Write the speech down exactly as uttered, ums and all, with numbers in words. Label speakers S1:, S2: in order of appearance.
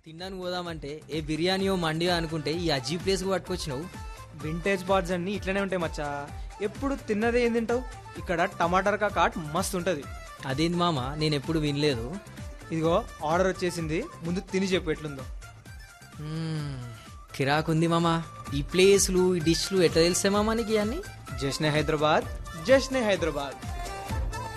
S1: తిన్నాను పోదామంటే ఏ బిర్యానీయో మండియో అనుకుంటే ఈ అజీ ప్లేస్కి పట్టుకొచ్చినావు.
S2: వింటేజ్ బార్డ్స్ అన్ని ఇట్లనే ఉంటాయి మచ్చా. ఎప్పుడు తిన్నదే ఏం తింటావు? ఇక్కడ టమాటర్ కాట్ మస్తు ఉంటుంది.
S1: అదేంది మామ, నేను ఎప్పుడు వినలేదు.
S2: ఇదిగో ఆర్డర్ వచ్చేసింది, ముందు తిని చెప్పు ఎట్లుందో.
S1: మ్మ్, కిరాకుంది మామ. ఈ ప్లేస్లు ఈ డిష్లు ఎట్లా తెలిసే మామ నీకు ఇవన్నీ?
S2: జశ్నే హైదరాబాద్, జశ్నే హైదరాబాద్.